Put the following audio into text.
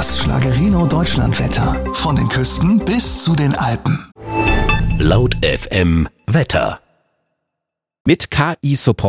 Das Schlagerino Deutschlandwetter. Von den Küsten bis zu den Alpen. Laut FM Wetter. Mit KI-Support